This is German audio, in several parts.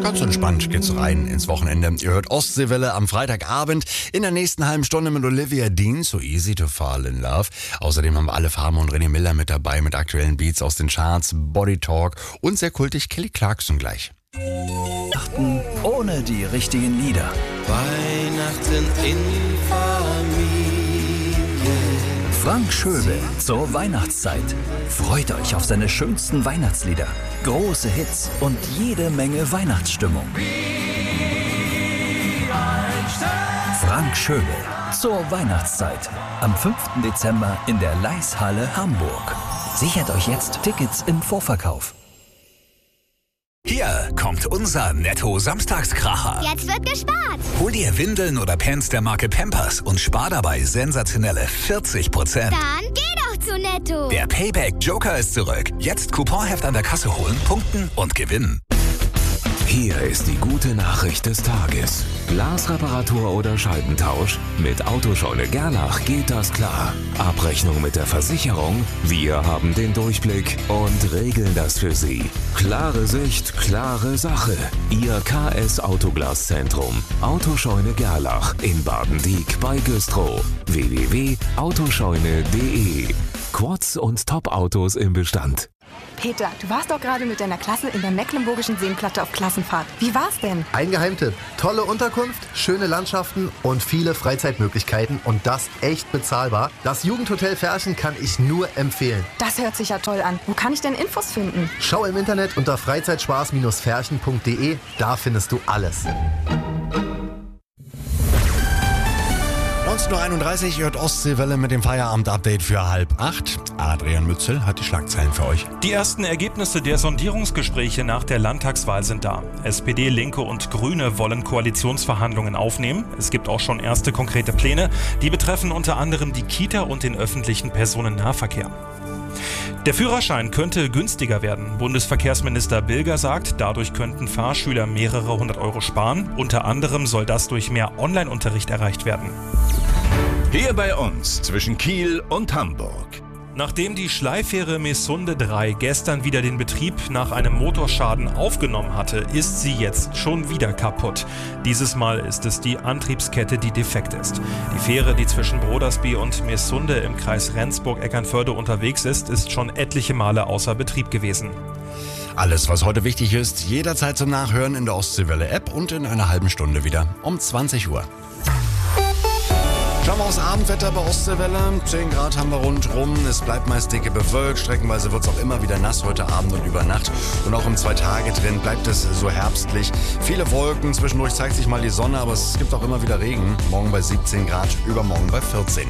Ganz entspannt geht's rein ins Wochenende. Ihr hört Ostseewelle am Freitagabend in der nächsten halben Stunde mit Olivia Dean, So Easy to Fall in Love. Außerdem haben wir alle Farben und René Miller mit dabei mit aktuellen Beats aus den Charts, Body Talk und sehr kultig Kelly Clarkson gleich. Weihnachten ohne die richtigen Lieder. Weihnachten in Familie. Frank Schöbel zur Weihnachtszeit. Freut euch auf seine schönsten Weihnachtslieder, große Hits und jede Menge Weihnachtsstimmung. Frank Schöbel zur Weihnachtszeit. Am 5. Dezember in der Leishalle Hamburg. Sichert euch jetzt Tickets im Vorverkauf. Hier kommt unser Netto-Samstagskracher. Jetzt wird gespart. Hol dir Windeln oder Pants der Marke Pampers und spar dabei sensationelle 40%. Dann geh doch zu Netto. Der Payback Joker ist zurück. Jetzt Couponheft an der Kasse holen, punkten und gewinnen. Hier ist die gute Nachricht des Tages. Glasreparatur oder Scheibentausch? Mit Autoscheune Gerlach geht das klar. Abrechnung mit der Versicherung? Wir haben den Durchblick und regeln das für Sie. Klare Sicht, klare Sache. Ihr KS Autoglaszentrum. Autoscheune Gerlach in Baden-Dieck bei Güstrow. www.autoscheune.de. Quads und Top-Autos im Bestand. Peter, du warst doch gerade mit deiner Klasse in der Mecklenburgischen Seenplatte auf Klassenfahrt. Wie war's denn? Ein Geheimtipp. Tolle Unterkunft, schöne Landschaften und viele Freizeitmöglichkeiten und das echt bezahlbar. Das Jugendhotel Ferchen kann ich nur empfehlen. Das hört sich ja toll an. Wo kann ich denn Infos finden? Schau im Internet unter freizeitspaß-ferchen.de. Da findest du alles. 19.31 Uhr, ihr hört Ostseewelle mit dem Feierabend-Update für 7:30. Adrian Mützel hat die Schlagzeilen für euch. Die ersten Ergebnisse der Sondierungsgespräche nach der Landtagswahl sind da. SPD, Linke und Grüne wollen Koalitionsverhandlungen aufnehmen. Es gibt auch schon erste konkrete Pläne. Die betreffen unter anderem die Kita und den öffentlichen Personennahverkehr. Der Führerschein könnte günstiger werden. Bundesverkehrsminister Bilger sagt, dadurch könnten Fahrschüler mehrere hundert Euro sparen. Unter anderem soll das durch mehr Online-Unterricht erreicht werden. Hier bei uns zwischen Kiel und Hamburg. Nachdem die Schleifähre Mesunde 3 gestern wieder den Betrieb nach einem Motorschaden aufgenommen hatte, ist sie jetzt schon wieder kaputt. Dieses Mal ist es die Antriebskette, die defekt ist. Die Fähre, die zwischen Brodersby und Mesunde im Kreis Rendsburg-Eckernförde unterwegs ist schon etliche Male außer Betrieb gewesen. Alles, was heute wichtig ist, jederzeit zum Nachhören in der Ostseewelle-App und in einer halben Stunde wieder um 20 Uhr. Schauen wir aufs Abendwetter bei Ostseewelle. 10 Grad haben wir rundrum. Es bleibt meist dicke bewölkt. Streckenweise wird es auch immer wieder nass heute Abend und über Nacht. Und auch im 2-Tage-Trend bleibt es so herbstlich. Viele Wolken, zwischendurch zeigt sich mal die Sonne, aber es gibt auch immer wieder Regen. Morgen bei 17 Grad, übermorgen bei 14.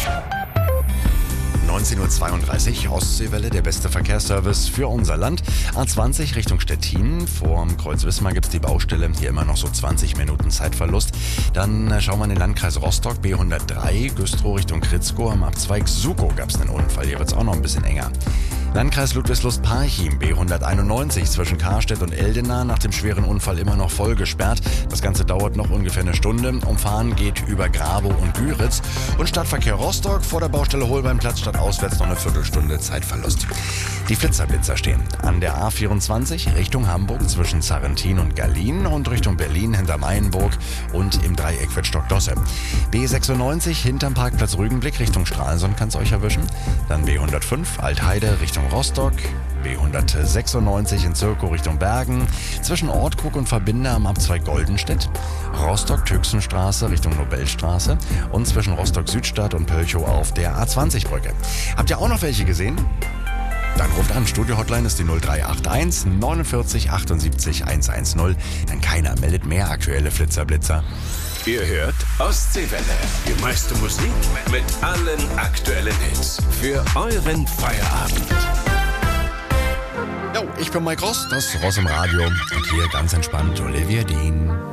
19.32 Uhr, Ostseewelle, der beste Verkehrsservice für unser Land. A20 Richtung Stettin, vorm Kreuz Wismar gibt es die Baustelle, hier immer noch so 20 Minuten Zeitverlust. Dann schauen wir in den Landkreis Rostock, B103, Güstrow Richtung Kritzko, am Abzweig Sukow gab es einen Unfall, hier wird es auch noch ein bisschen enger. Landkreis Ludwigslust-Parchim, B191 zwischen Karstedt und Eldena, nach dem schweren Unfall immer noch voll gesperrt. Das Ganze dauert noch ungefähr eine Stunde. Umfahren geht über Grabow und Güritz. Und Stadtverkehr Rostock vor der Baustelle Holbeinplatz statt auswärts noch eine Viertelstunde Zeitverlust. Die Flitzer stehen an der A24 Richtung Hamburg zwischen Sarrentin und Gallien und Richtung Berlin hinterm Eilenburg und im Dreieck wird Stockdosse. B96 hinterm Parkplatz Rügenblick Richtung Stralsund kann es euch erwischen. Dann B105 Altheide Richtung Rostock, B196 in Zirkow Richtung Bergen, zwischen Ortkrug und Verbinder am Abzweig Goldenstedt, Rostock-Tüxenstraße Richtung Nobelstraße und zwischen Rostock-Südstadt und Pölchow auf der A20-Brücke. Habt ihr auch noch welche gesehen? Dann ruft an, Studio-Hotline ist die 0381 49 78 110. Denn keiner meldet mehr aktuelle Flitzer-Blitzer. Ihr hört Ostseewelle. Die meiste Musik mit allen aktuellen Hits. Für euren Feierabend. Jo, ich bin Mike Ross, das Ross im Radio. Und hier ganz entspannt Olivia Dean.